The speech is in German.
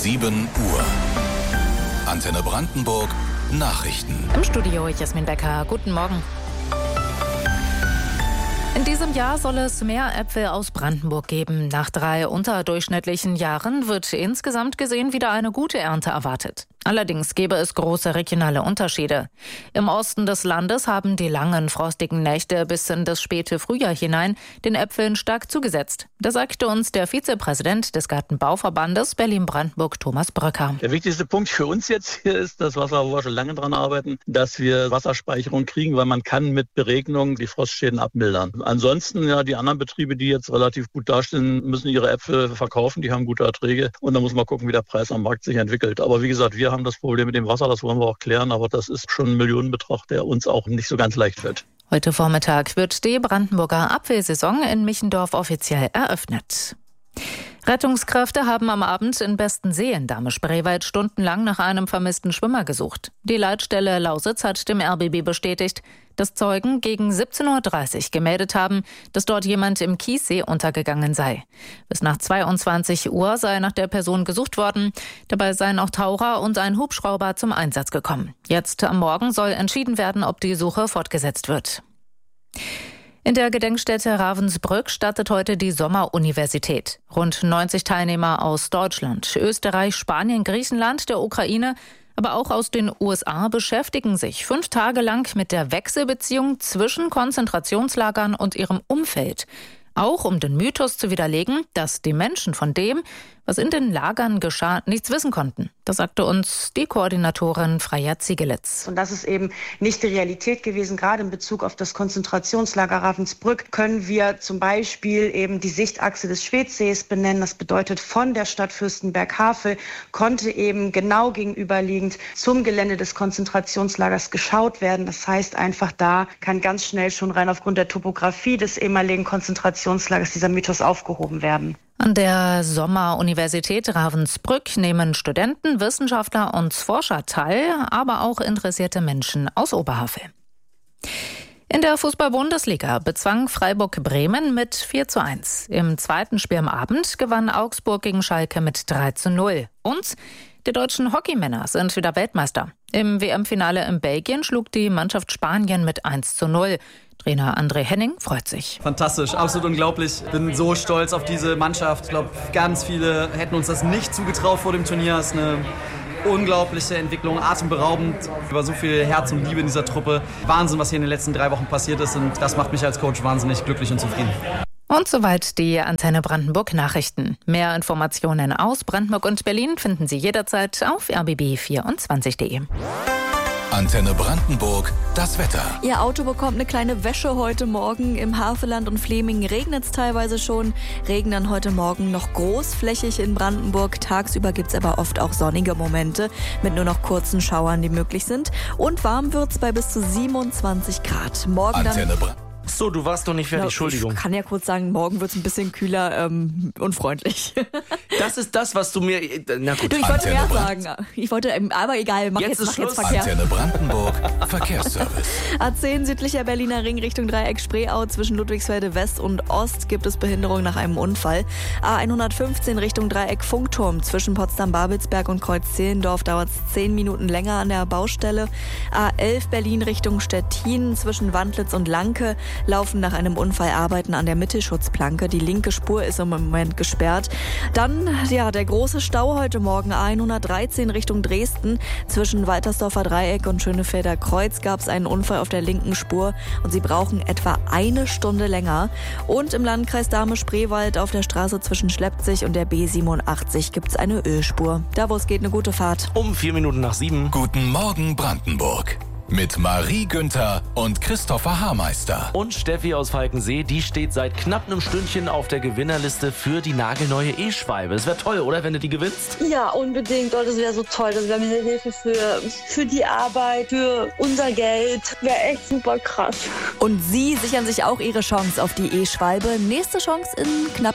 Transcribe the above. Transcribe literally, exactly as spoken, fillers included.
sieben Uhr. Antenne Brandenburg Nachrichten. Im Studio Jasmin Becker. Guten Morgen. In diesem Jahr soll es mehr Äpfel aus Brandenburg geben. Nach drei unterdurchschnittlichen Jahren wird insgesamt gesehen wieder eine gute Ernte erwartet. Allerdings gäbe es große regionale Unterschiede. Im Osten des Landes haben die langen, frostigen Nächte bis in das späte Frühjahr hinein den Äpfeln stark zugesetzt. Das sagte uns der Vizepräsident des Gartenbauverbandes Berlin-Brandenburg, Thomas Bröcker. Der wichtigste Punkt für uns jetzt hier ist, das Wasser, wo wir schon lange dran arbeiten, dass wir Wasserspeicherung kriegen, weil man kann mit Beregnung die Frostschäden abmildern. Ansonsten, ja, die anderen Betriebe, die jetzt relativ gut dastehen, müssen ihre Äpfel verkaufen, die haben gute Erträge und dann muss man gucken, wie der Preis am Markt sich entwickelt. Aber wie gesagt, wir haben das Problem mit dem Wasser, das wollen wir auch klären, aber das ist schon ein Millionenbetrag, der uns auch nicht so ganz leicht fällt. Heute Vormittag wird die Brandenburger Apfelsaison in Michendorf offiziell eröffnet. Rettungskräfte haben am Abend in Bestensee in Dahme-Spreewald stundenlang nach einem vermissten Schwimmer gesucht. Die Leitstelle Lausitz hat dem R B B bestätigt, dass Zeugen gegen siebzehn Uhr dreißig gemeldet haben, dass dort jemand im Kiessee untergegangen sei. Bis nach zweiundzwanzig Uhr sei nach der Person gesucht worden. Dabei seien auch Taucher und ein Hubschrauber zum Einsatz gekommen. Jetzt am Morgen soll entschieden werden, ob die Suche fortgesetzt wird. In der Gedenkstätte Ravensbrück startet heute die Sommeruniversität. Rund neunzig Teilnehmer aus Deutschland, Österreich, Spanien, Griechenland, der Ukraine, aber auch aus den U S A beschäftigen sich fünf Tage lang mit der Wechselbeziehung zwischen Konzentrationslagern und ihrem Umfeld. Auch um den Mythos zu widerlegen, dass die Menschen von dem, was in den Lagern geschah, nichts wissen konnten. Das sagte uns die Koordinatorin Freya Ziegelitz. Und das ist eben nicht die Realität gewesen. Gerade in Bezug auf das Konzentrationslager Ravensbrück können wir zum Beispiel eben die Sichtachse des Schwedsees benennen. Das bedeutet, von der Stadt Fürstenberg-Havel konnte eben genau gegenüberliegend zum Gelände des Konzentrationslagers geschaut werden. Das heißt einfach, da kann ganz schnell schon rein aufgrund der Topografie des ehemaligen Konzentrationslagers dieser Mythos aufgehoben werden. An der Sommeruniversität Ravensbrück nehmen Studenten, Wissenschaftler und Forscher teil, aber auch interessierte Menschen aus Oberhavel. In der Fußball-Bundesliga bezwang Freiburg Bremen mit vier zu eins. Im zweiten Spiel am Abend gewann Augsburg gegen Schalke mit drei zu null. Und die deutschen Hockeymänner sind wieder Weltmeister. Im W M-Finale in Belgien schlug die Mannschaft Spanien mit eins zu null. Trainer André Henning freut sich. Fantastisch, absolut unglaublich. Bin so stolz auf diese Mannschaft. Ich glaube, ganz viele hätten uns das nicht zugetraut vor dem Turnier. Es ist eine unglaubliche Entwicklung, atemberaubend. Über so viel Herz und Liebe in dieser Truppe. Wahnsinn, was hier in den letzten drei Wochen passiert ist. Und das macht mich als Coach wahnsinnig glücklich und zufrieden. Und soweit die Antenne Brandenburg Nachrichten. Mehr Informationen aus Brandenburg und Berlin finden Sie jederzeit auf r b b vierundzwanzig punkt d e. Antenne Brandenburg, das Wetter. Ihr Auto bekommt eine kleine Wäsche heute Morgen. Im Havelland und Fleming regnet es teilweise schon. Regen dann heute Morgen noch großflächig in Brandenburg. Tagsüber gibt es aber oft auch sonnige Momente mit nur noch kurzen Schauern, die möglich sind. Und warm wird es bei bis zu siebenundzwanzig Grad. Morgen Antenne dann... Bra- So, du warst doch nicht fertig, Ja, Entschuldigung. Ich kann ja kurz sagen, morgen wird es ein bisschen kühler, ähm, unfreundlich. Das ist das, was du mir... Na gut. Du, ich wollte Antenne mehr Brand- sagen. Ich wollte, ähm, aber egal, mach Jetzt jetzt, ist mach jetzt Schluss. Verkehr. Antenne Brandenburg, Verkehrsservice. A zehn südlicher Berliner Ring Richtung Dreieck Spreeau zwischen Ludwigsfelde West und Ost gibt es Behinderung nach einem Unfall. A hundertfünfzehn Richtung Dreieck Funkturm zwischen Potsdam-Babelsberg und Kreuz-Zehlendorf dauert es zehn Minuten länger an der Baustelle. A elf Berlin Richtung Stettin zwischen Wandlitz und Lanke laufen nach einem Unfall Arbeiten an der Mittelschutzplanke. Die linke Spur ist im Moment gesperrt. Dann ja der große Stau heute Morgen A hundertdreizehn Richtung Dresden zwischen Waltersdorfer Dreieck und Schönefelder Kreuz gab es einen Unfall auf der linken Spur und sie brauchen etwa eine Stunde länger. Und im Landkreis Dahme-Spreewald auf der Straße zwischen Schleppzig und der B siebenundachtzig gibt es eine Ölspur. Da wo es geht, eine gute Fahrt. Um vier Minuten nach sieben. Guten Morgen Brandenburg. Mit Marie Günther und Christopher Haarmeister. Und Steffi aus Falkensee, die steht seit knapp einem Stündchen auf der Gewinnerliste für die nagelneue E-Schwalbe. Es wäre toll, oder, wenn du die gewinnst? Ja, unbedingt. Oh, das wäre so toll. Das wäre mir eine Hilfe für, für die Arbeit, für unser Geld. Wäre echt super krass. Und Sie sichern sich auch Ihre Chance auf die E-Schwalbe. Nächste Chance in knapp